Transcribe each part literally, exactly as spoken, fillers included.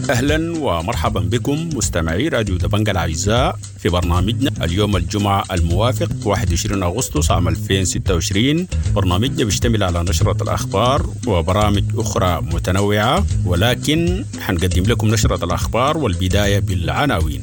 أهلا ومرحبا بكم مستمعي راديو دبنجة الأعزاء في برنامجنا اليوم الجمعة الموافق واحد وعشرين أغسطس عام ألفين وستة وعشرين. برنامجنا بيشتمل على نشرة الأخبار وبرامج أخرى متنوعة، ولكن حنقدم لكم نشرة الأخبار والبداية بالعناوين.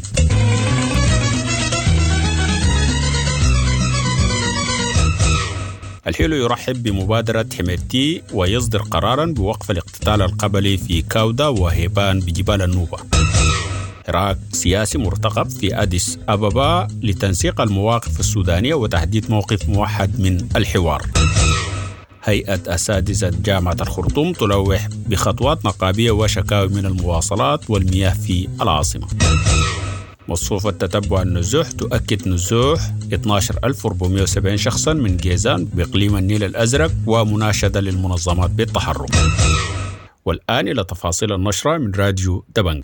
الحلو يرحب بمبادرة حميرتي ويصدر قراراً بوقف الاقتتال القبلي في كاودا وهيبان بجبال النوبة. حراك سياسي مرتقب في أديس أبابا لتنسيق المواقف السودانية وتحديد موقف موحد من الحوار. هيئة أساتذة جامعة الخرطوم تلوح بخطوات نقابية وشكاوي من المواصلات والمياه في العاصمة. مصفوفة تتبع النزوح تؤكد نزوح اثني عشر ألف وأربعمائة وسبعين شخصاً من جيزان بإقليم النيل الأزرق ومناشدة للمنظمات بالتحرك. والآن إلى تفاصيل النشرة من راديو دبنج.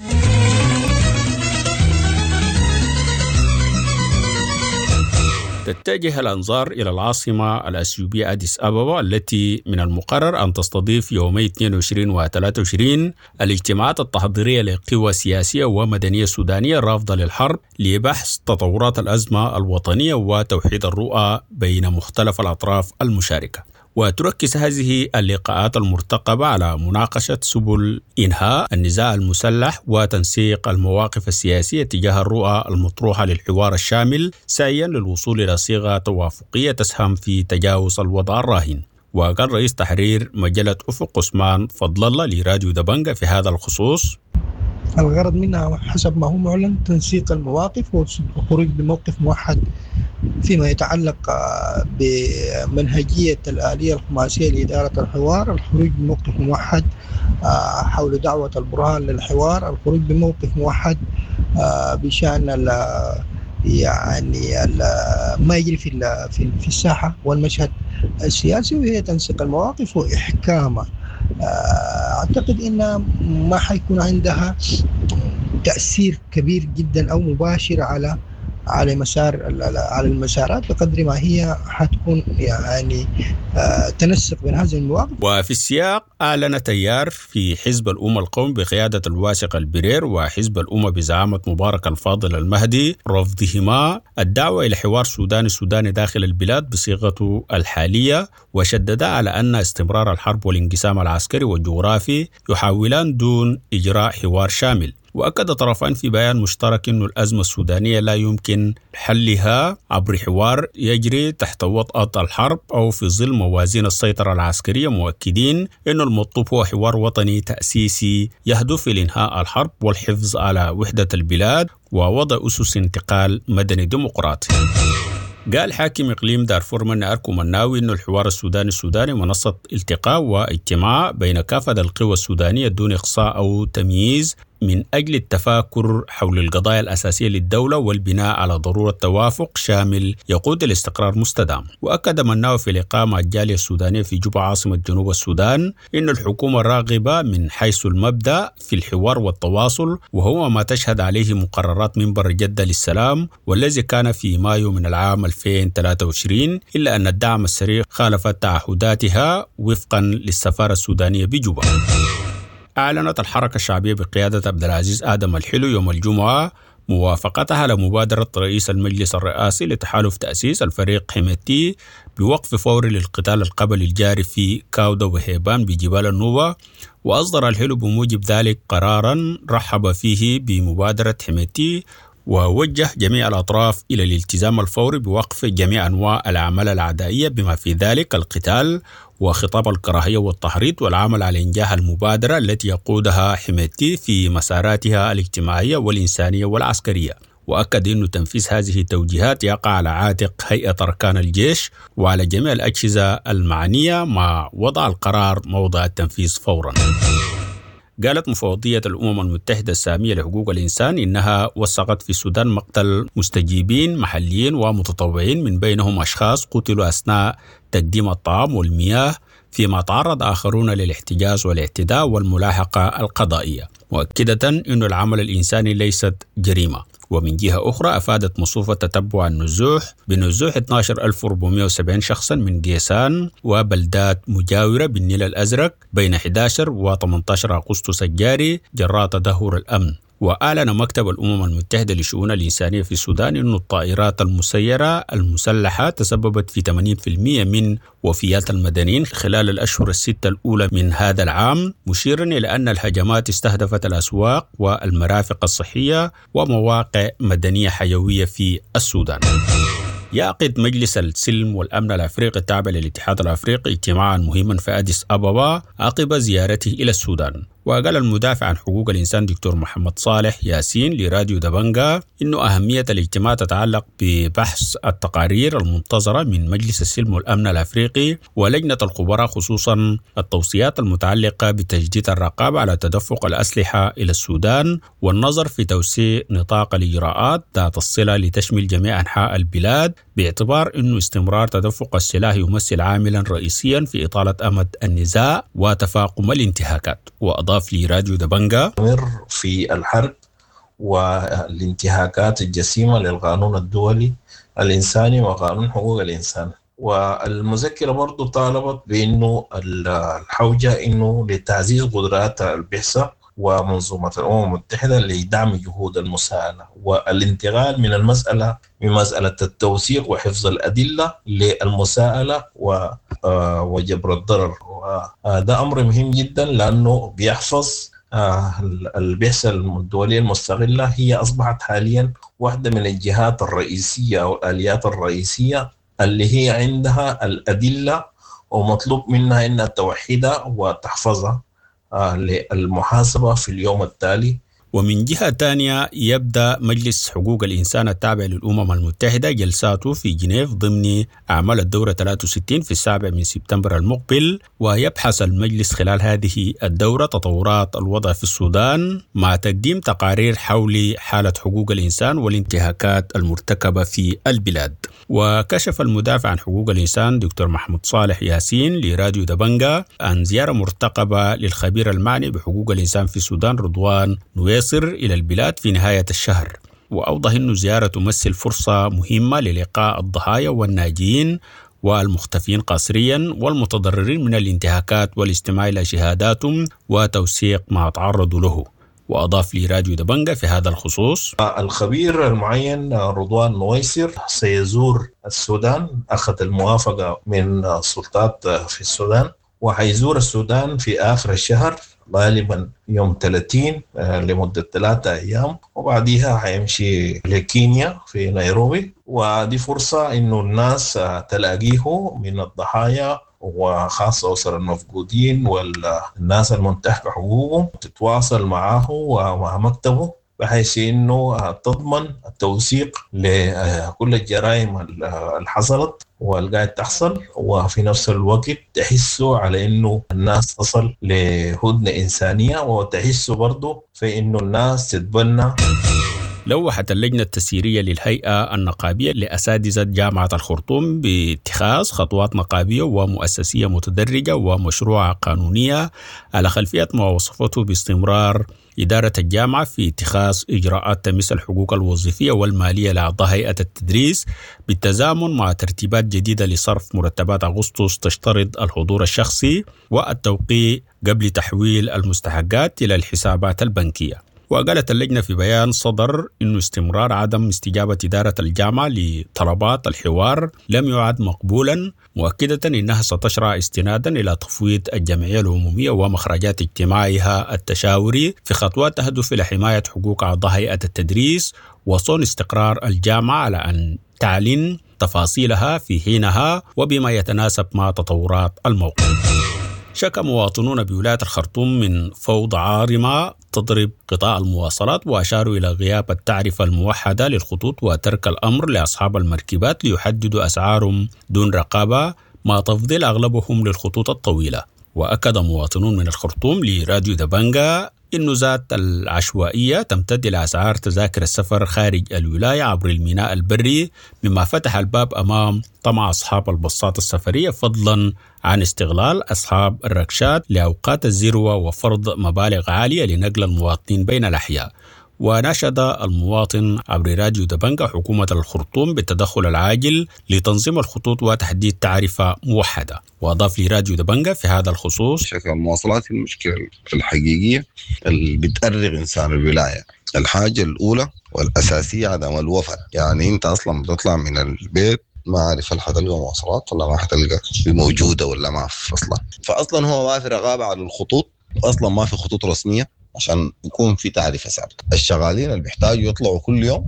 تتجه الأنظار إلى العاصمة الأثيوبية أديس أبابا التي من المقرر أن تستضيف يومي اثنين وعشرين و ثلاثة وعشرين الاجتماعات التحضيرية لقوى سياسية ومدنية سودانية رافضة للحرب لبحث تطورات الأزمة الوطنية وتوحيد الرؤى بين مختلف الأطراف المشاركة. وتركز هذه اللقاءات المرتقبة على مناقشة سبل إنهاء النزاع المسلح وتنسيق المواقف السياسية تجاه الرؤى المطروحة للحوار الشامل سعيا للوصول إلى صيغة توافقية تسهم في تجاوز الوضع الراهن. وقال رئيس تحرير مجلة أفق عثمان فضل الله لراديو دبنجة في هذا الخصوص: الغرض منها حسب ما هو معلن تنسيق المواقف والخروج بموقف موحد فيما يتعلق بمنهجية الآلية الخماسية لإدارة الحوار، الخروج بموقف موحد حول دعوة البرهان للحوار، الخروج بموقف موحد بشأن يعني ما يجري في في الساحة والمشهد السياسي، وهي تنسيق المواقف وإحكامها. أعتقد إن ما حيكون عندها تأثير كبير جدا أو مباشر على على مسار على المسارات بقدر ما هي حتكون يعني تنسق بين هذه المواقف. وفي السياق أعلن تيار في حزب الأمة القومي بقيادة الواثق البرير وحزب الأمة بزعامة مبارك الفاضل المهدي رفضهما الدعوة إلى حوار سوداني سوداني داخل البلاد بصيغته الحالية، وشدد على أن استمرار الحرب والانقسام العسكري والجغرافي يحاولان دون إجراء حوار شامل. وأكد طرفان في بيان مشترك أن الأزمة السودانية لا يمكن حلها عبر حوار يجري تحت وطأة الحرب أو في ظل موازين السيطرة العسكرية، مؤكدين أن المطلوب هو حوار وطني تأسيسي يهدف إلى إنهاء الحرب والحفظ على وحدة البلاد ووضع أسس انتقال مدني ديمقراطي. قال حاكم إقليم دارفور منى أركو مناوي أن الحوار السوداني السوداني منصة التقاء واجتماع بين كافة القوى السودانية دون إقصاء أو تمييز من أجل التفاكر حول القضايا الأساسية للدولة والبناء على ضرورة توافق شامل يقود الاستقرار مستدام. وأكد مناوي في لقاء مع الجالية السودانية في جوبا عاصمة جنوب السودان أن الحكومة راغبة من حيث المبدأ في الحوار والتواصل، وهو ما تشهد عليه مقررات منبر جدة للسلام والذي كان في مايو من العام ألفين وثلاثة وعشرين، إلا أن الدعم السريع خالف تعهداتها وفقا للسفارة السودانية بجوبا. أعلنت الحركة الشعبية بقيادة عبد العزيز آدم الحلو يوم الجمعة موافقتها لمبادرة رئيس المجلس الرئاسي لتحالف تأسيس الفريق حميرتي بوقف فوري للقتال القبلي الجاري في كاودا وهيبان بجبال النوبة. وأصدر الحلو بموجب ذلك قراراً رحب فيه بمبادرة حميرتي ووجه جميع الأطراف إلى الالتزام الفوري بوقف جميع أنواع الأعمال العدائية بما في ذلك القتال وخطاب الكراهية والتحريض، والعمل على إنجاح المبادرة التي يقودها حميرتي في مساراتها الاجتماعية والإنسانية والعسكرية. وأكد أن تنفيذ هذه التوجيهات يقع على عاتق هيئة أركان الجيش وعلى جميع الأجهزة المعنية مع وضع القرار موضع التنفيذ فوراً. قالت مفوضية الأمم المتحدة السامية لحقوق الإنسان إنها وثقت في السودان مقتل مستجيبين محليين ومتطوعين، من بينهم أشخاص قتلوا أثناء تقديم الطعام والمياه، فيما تعرض آخرون للاحتجاز والاعتداء والملاحقة القضائية، مؤكدة أن العمل الإنساني ليست جريمة. ومن جهة أخرى أفادت مصفوفة تتبع النزوح بنزوح اثني عشر ألف وأربعمائة وسبعين شخصا من قيسان وبلدات مجاورة بالنيل الأزرق بين أحد عشر و ثمانية عشر أغسطس الجاري جراء تدهور الأمن. وأعلن مكتب الأمم المتحدة للشؤون الإنسانية في السودان أن الطائرات المسيرة المسلحة تسببت في ثمانين بالمئة من وفيات المدنيين خلال الأشهر الستة الأولى من هذا العام، مشيرا إلى أن الهجمات استهدفت الأسواق والمرافق الصحية ومواقع مدنية حيوية في السودان. يعقد مجلس السلم والأمن الأفريقي التابع للاتحاد الأفريقي اجتماعا مهما في أديس أبابا عقب زيارته إلى السودان. وقال المدافع عن حقوق الإنسان دكتور محمد صالح ياسين لراديو دبنجا إن أهمية الاجتماع تتعلق ببحث التقارير المنتظرة من مجلس السلم والأمن الأفريقي ولجنة الخبراء، خصوصا التوصيات المتعلقة بتجديد الرقابة على تدفق الأسلحة إلى السودان والنظر في توسيع نطاق الإجراءات ذات الصلة لتشمل جميع أنحاء البلاد، باعتبار أن استمرار تدفق السلاح يمثل عاملا رئيسيا في إطالة أمد النزاع وتفاقم الانتهاكات. وأضاف لي راديو دبنجا في الحرب والانتهاكات الجسيمة للقانون الدولي الإنساني وقانون حقوق الإنسان. والمذكرة برضو طالبت بأنه الحوجة إنه لتعزيز قدرات البعثة ومنظومة الأمم المتحدة لدعم جهود المساءلة والانتقال من المسألة من مسألة التوثيق وحفظ الأدلة للمساءلة وجبر الضرر. وهذا أمر مهم جدا لأنه بيحفظ البعثة الدولية المستقلة. هي أصبحت حاليا واحدة من الجهات الرئيسية أو الآليات الرئيسية اللي هي عندها الأدلة ومطلوب منها أنها توحدها وتحفظها للمحاسبة في اليوم التالي. ومن جهة تانية يبدأ مجلس حقوق الإنسان التابع للأمم المتحدة جلساته في جنيف ضمن أعمال الدورة ثلاثة وستين في السابع من سبتمبر المقبل، ويبحث المجلس خلال هذه الدورة تطورات الوضع في السودان مع تقديم تقارير حول حالة حقوق الإنسان والانتهاكات المرتكبة في البلاد. وكشف المدافع عن حقوق الإنسان دكتور محمد صالح ياسين لراديو دبنجا عن زيارة مرتقبة للخبير المعني بحقوق الإنسان في السودان رضوان نويصر إلى البلاد في نهاية الشهر، وأوضح أن الزيارة تمثل فرصة مهمة للقاء الضحايا والناجين والمختفين قسريا والمتضررين من الانتهاكات والاستماع إلى شهاداتهم وتوثيق ما تعرضوا له. وأضاف لي راديو دبنجا في هذا الخصوص: الخبير المعين رضوان نويصر سيزور السودان، أخذ الموافقة من السلطات في السودان، وحيزور السودان في آخر الشهر غالبا يوم ثلاثين لمدة ثلاثة أيام، وبعدها حيمشي لكينيا في نيروبي. ودي فرصة إنه الناس تلاقيه من الضحايا وخاصة أسر المفقودين والناس المنتهك حقوقهم، تتواصل معه ومع مكتبه بحيث إنه تضمن التوثيق لكل الجرائم اللي حصلت والقاعد تحصل، وفي نفس الوقت تحسوا على إنه الناس تصل لهدنة إنسانية، وتحسوا برضو في إنه الناس تتبنى. لوحت اللجنة التسييرية للهيئة النقابية لأساتذة جامعة الخرطوم باتخاذ خطوات نقابية ومؤسسية متدرجة ومشروعة قانونية على خلفية ما وصفته باستمرار إدارة الجامعة في اتخاذ إجراءات تمس الحقوق الوظيفية والمالية لأعضاء هيئة التدريس بالتزامن مع ترتيبات جديدة لصرف مرتبات أغسطس تشترط الحضور الشخصي والتوقيع قبل تحويل المستحقات إلى الحسابات البنكية. وقالت اللجنة في بيان صدر إنه استمرار عدم استجابة إدارة الجامعة لطلبات الحوار لم يعد مقبولا، مؤكدة إنها ستشرع استنادا إلى تفويض الجمعية العمومية ومخرجات اجتماعها التشاوري في خطوات تهدف إلى حماية حقوق أعضاء هيئة التدريس وصون استقرار الجامعة على أن تعلن تفاصيلها في حينها وبما يتناسب مع تطورات الموقف. شكى مواطنون بولاية الخرطوم من فوضى عارمة تضرب قطاع المواصلات، وأشاروا إلى غياب التعرفة الموحدة للخطوط وترك الأمر لأصحاب المركبات ليحددوا أسعارهم دون رقابة مع تفضيل أغلبهم للخطوط الطويلة. وأكد مواطنون من الخرطوم لراديو دبنجا إنه ذات العشوائية تمتد إلى أسعار تذاكر السفر خارج الولاية عبر الميناء البري، مما فتح الباب أمام طمع أصحاب الباصات السفرية، فضلا عن استغلال أصحاب الركشات لأوقات الذروة وفرض مبالغ عالية لنقل المواطنين بين الأحياء. وناشد المواطن عبر راديو دبنجة حكومة الخرطوم بالتدخل العاجل لتنظيم الخطوط وتحديد تعرفة موحدة. وأضاف لي راديو دبنجة في هذا الخصوص: شكل المواصلات المشكلة الحقيقية اللي بتأرق إنسان الولاية. الحاجة الأولى والأساسية عدم الوفر، يعني أنت أصلا بتطلع من البيت ما عارف هل حتلقى مواصلات ولا ما حتلقى موجودة ولا ما في أصلا. فأصلا هو ما في رقابة على الخطوط، أصلا ما في خطوط رسمية عشان يكون في تعرفة ثابتة. الشغالين اللي بيحتاجوا يطلعوا كل يوم،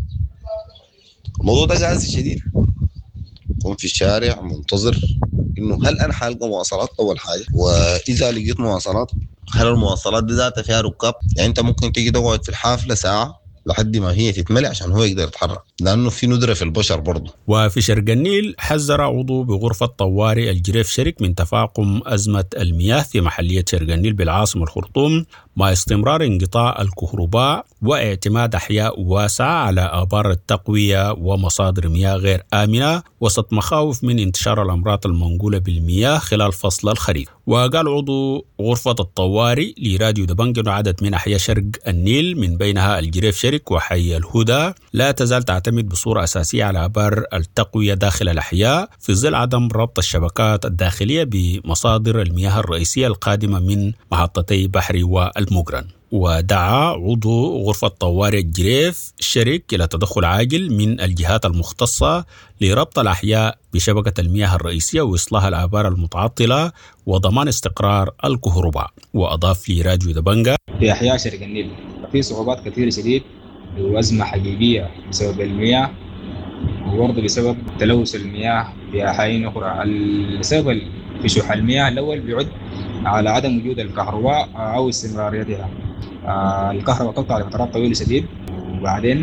الموضوع ده قاسي شديد، يكون في الشارع منتظر إنه هل أنا حالقى مواصلات أول حاجة، وإذا لقيت مواصلات هل المواصلات دي ذاتها فيها ركاب؟ يعني أنت ممكن تيجي تقعد في الحافلة ساعة لحد ما هي تتملي عشان هو يقدر يتحرك، لأنه في ندرة في البشر برضه. وفي شرق النيل حذر عضو بغرفة طوارئ الجريف شرك من تفاقم أزمة المياه في محلية شرق النيل بالعاصمة الخرطوم مع استمرار انقطاع الكهرباء واعتماد أحياء واسعة على آبار التقوية ومصادر مياه غير آمنة وسط مخاوف من انتشار الأمراض المنقولة بالمياه خلال فصل الخريف. وقال عضو غرفة الطوارئ لراديو دبنجة أن عدد من أحياء شرق النيل من بينها الجريف شرك وحي الهدى لا تزال تعتمد بصورة أساسية على آبار التقوية داخل الأحياء في ظل عدم ربط الشبكات الداخلية بمصادر المياه الرئيسية القادمة من محطتي بحري والمقرن. ودعا عضو غرفة طوارئ الجريف الشرك إلى تدخل عاجل من الجهات المختصة لربط الأحياء بشبكة المياه الرئيسية وإصلاح الآبار المتعطلة وضمان استقرار الكهرباء. وأضاف لي راديو دبنجة: في أحياء شرق النيل في صعوبات كثيرة شديد وأزمة حقيقية بسبب المياه وبرضه بسبب تلوث المياه في أحيان أخرى. السبب في شح المياه الأول بيعد على عدم وجود الكهرباء أو استمراريتها. الكهرباء تقطع لفترات طويلة شديد، وبعدين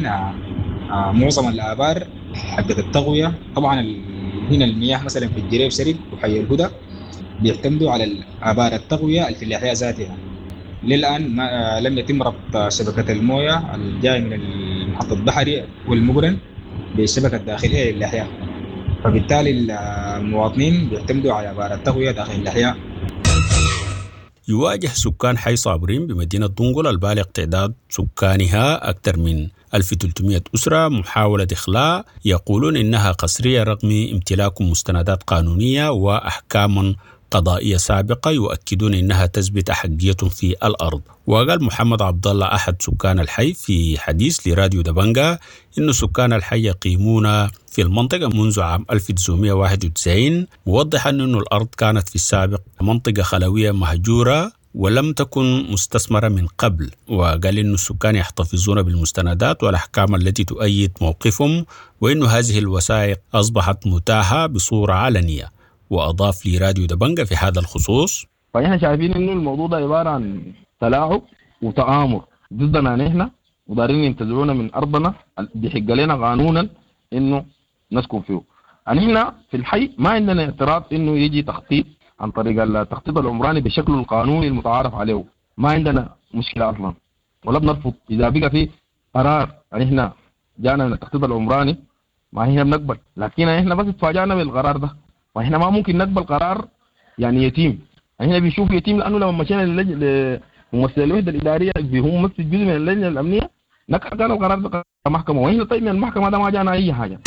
معظم الآبار حقت التقوية طبعا هنا المياه مثلا في الجريف شرق وحي الهدى بيعتمدوا على الآبار التقوية في الأحياء ذاتها. للآن ما لم يتم ربط شبكة الموية الجاية من محطة بحري والمقرن بالشبكة الداخلية للأحياء، فبالتالي المواطنين بيعتمدوا على آبار التقوية داخل الأحياء. يواجه سكان حي صابرين بمدينة دنقل البالغ تعداد سكانها أكثر من ألف وثلاثمئة أسرة محاولة إخلاء يقولون إنها قسرية رغم امتلاكهم مستندات قانونية وأحكام قضائية سابقة يؤكدون إنها تثبت أحقية في الأرض. وقال محمد عبد الله أحد سكان الحي في حديث لراديو دبنجة إن سكان الحي يقيمون في المنطقة منذ عام ألف وتسعمئة وواحد وتسعين، موضحا أن الأرض كانت في السابق منطقة خلوية مهجورة ولم تكن مستثمرة من قبل. وقال إن السكان يحتفظون بالمستندات والأحكام التي تؤيد موقفهم وإن هذه الوثائق أصبحت متاحة بصورة علنية. وأضاف لي راديو دبنجة في هذا الخصوص: فإحنا شايفين إنه الموضوع ده عبارة عن تلاعب وتآمر ضدنا نحن ودارين ينتزعونا من أرضنا بيحق لنا قانونا إنه نسكن فيه. نحن في الحي ما عندنا اعتراض إنه يجي تخطيط عن طريق التخطيط العمراني بشكله القانوني المتعارف عليه، ما عندنا مشكلة أصلا ولا بنرفض إذا بقى في قرار نحن جانا من التخطيط العمراني ما احنا بنقبل، لكن احنا بس اتفاجأنا بالقرار ده واحنا ما ممكن نقبل قرار يعني يتيم. احنا بنشوف يتيم لانه لما مشينا لممثل الوحده الاداريه هم ممثل جزء من اللجنه الامنيه نكر كان القرار ده المحكمه، واحنا طيب من المحكمه ده ما جانا اي حاجه.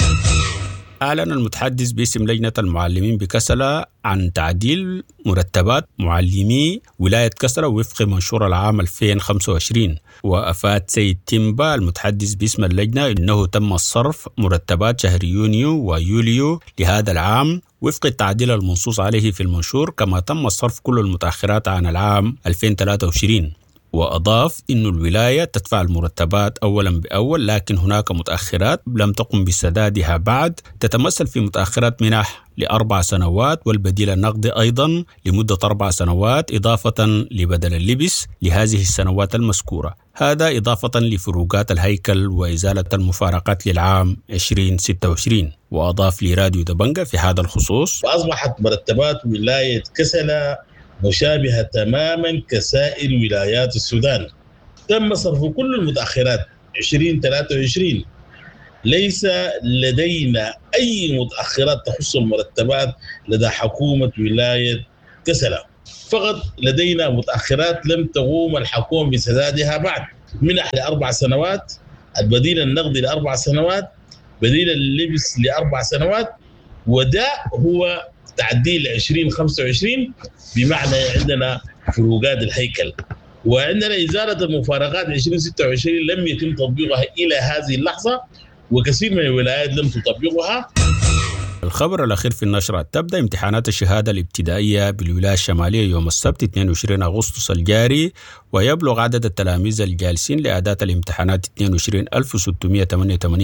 أعلن المتحدث باسم لجنة المعلمين بكسلة عن تعديل مرتبات معلمي ولاية كسلة وفق منشور العام ألفين وخمسة وعشرين. وأفاد سيد تيمبا المتحدث باسم اللجنة إنه تم الصرف مرتبات شهر يونيو ويوليو لهذا العام وفق التعديل المنصوص عليه في المنشور، كما تم الصرف كل المتأخرات عن العام ألفين وثلاثة وعشرين. وأضاف إن الولاية تدفع المرتبات أولا بأول، لكن هناك متأخرات لم تقم بسدادها بعد تتمثل في متأخرات منح لأربع سنوات والبديل النقدي أيضا لمدة أربع سنوات إضافة لبدل اللبس لهذه السنوات المذكورة، هذا إضافة لفروقات الهيكل وإزالة المفارقات للعام ألفين وستة وعشرين. وأضاف لراديو دبنجة في هذا الخصوص: وأصبحت مرتبات ولاية كسلة مشابهة تماما كسائر ولايات السودان. تم صرف كل المتأخرات ألفين وثلاثة وعشرين، ليس لدينا أي متأخرات تخص المرتبات لدى حكومة ولاية كسلة، فقط لدينا متأخرات لم تقوم الحكومة بسدادها بعد. منح لأربع سنوات، البديل النقدي لأربع سنوات، بديل اللبس لأربع سنوات، وده هو تعديل عشرين خمسة وعشرين بمعنى عندنا فروقات الهيكل. وعندنا إزالة المفارقات عشرين ستة وعشرين لم يتم تطبيقها إلى هذه اللحظة، وكثير من الولايات لم تطبقها. الخبر الأخير في النشرة: تبدأ امتحانات الشهادة الابتدائية بالولاية الشمالية يوم السبت اثنين وعشرين أغسطس الجاري، ويبلغ عدد التلاميذ الجالسين لأداة الامتحانات اثنين وعشرين ألف وستمائة وثمانية وثمانين